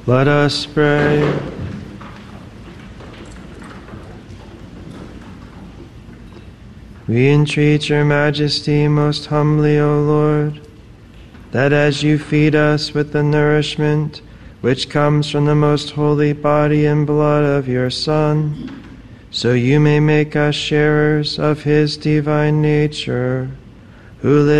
Let us pray. We entreat your majesty most humbly, O Lord, that as you feed us with the nourishment which comes from the most holy body and blood of your Son, so you may make us sharers of his divine nature, who lives